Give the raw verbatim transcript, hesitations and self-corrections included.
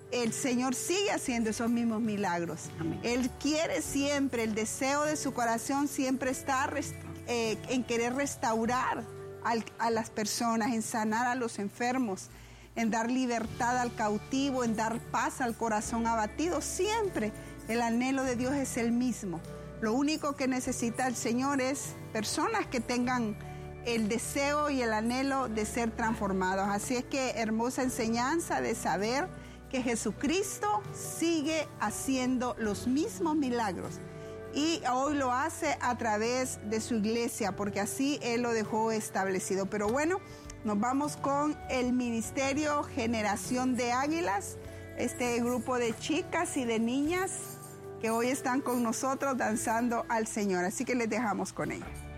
el Señor sigue haciendo esos mismos milagros. Amén. Él quiere siempre, el deseo de su corazón siempre está eh, en querer restaurar al, a las personas, en sanar a los enfermos, en dar libertad al cautivo, en dar paz al corazón abatido. Siempre el anhelo de Dios es el mismo. Lo único que necesita el Señor es personas que tengan el deseo y el anhelo de ser transformados. Así es que hermosa enseñanza de saber que Jesucristo sigue haciendo los mismos milagros y hoy lo hace a través de su iglesia, porque así Él lo dejó establecido. Pero bueno, nos vamos con el Ministerio Generación de Águilas, este grupo de chicas y de niñas que hoy están con nosotros danzando al Señor. Así que les dejamos con ellos.